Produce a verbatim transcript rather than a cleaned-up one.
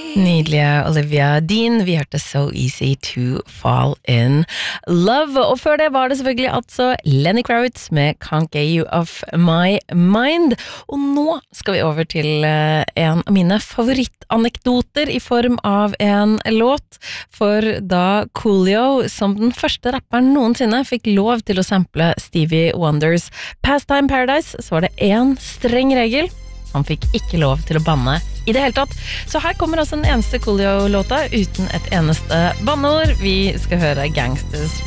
Nydelige Olivia Dean, vi hørte So Easy to Fall in Love, og før det var det selvfølgelig altså Lenny Kravitz med Can't Get You Off My Mind, og nå skal vi over til en av mine favorittanekdoter i form av en låt, for da Coolio som den første rapperen noensinne fikk lov til å sample Stevie Wonders Pastime Paradise, så var det en streng regel. Han fikk ikke lov til å banne i det hele tatt. Så her kommer altså den eneste Coolio-låta uten et eneste banneord. Vi skal høre Gangsters